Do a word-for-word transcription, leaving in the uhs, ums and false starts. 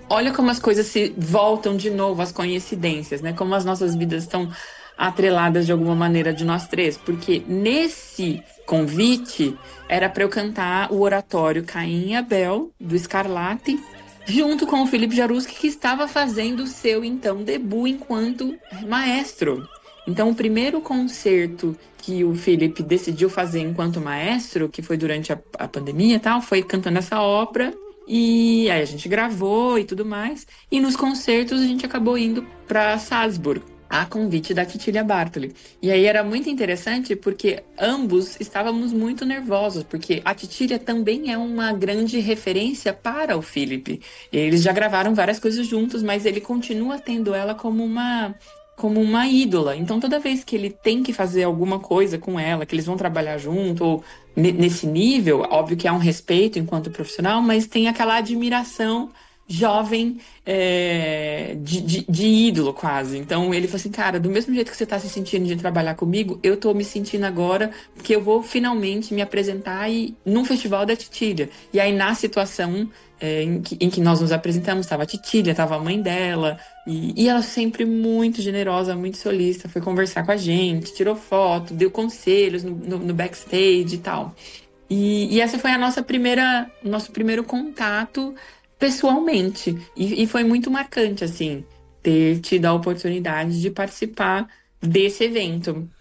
olha como as coisas se voltam de novo, as coincidências, né? Como as nossas vidas estão atreladas de alguma maneira de nós três. Porque nesse convite era para eu cantar o oratório Caim e Abel, do Scarlatti, junto com o Felipe Jaruski, que estava fazendo o seu, então, debut enquanto maestro. Então, o primeiro concerto que o Felipe decidiu fazer enquanto maestro, que foi durante a, a pandemia e tal, foi cantando essa ópera. E aí a gente gravou e tudo mais. E nos concertos a gente acabou indo para Salzburg, a convite da Cecilia Bartoli. E aí era muito interessante porque ambos estávamos muito nervosos, porque a Cecilia também é uma grande referência para o Felipe. Eles já gravaram várias coisas juntos, mas ele continua tendo ela como uma como uma ídola. Então toda vez que ele tem que fazer alguma coisa com ela, que eles vão trabalhar junto, ou ne- nesse nível, óbvio que há um respeito enquanto profissional, mas tem aquela admiração jovem, é, de, de- de ídolo quase. Então ele falou assim, cara, do mesmo jeito que você está se sentindo de trabalhar comigo, eu estou me sentindo agora porque eu vou finalmente me apresentar e, num festival da Titília. E aí na situação, é, em que, em que nós nos apresentamos, estava a Titília, estava a mãe dela, e, e ela sempre muito generosa, muito solista, foi conversar com a gente, tirou foto, deu conselhos no, no- no backstage e tal. E, e essa foi a nossa primeira, nosso primeiro contato pessoalmente. E, e foi muito marcante, assim, ter tido a oportunidade de participar desse evento.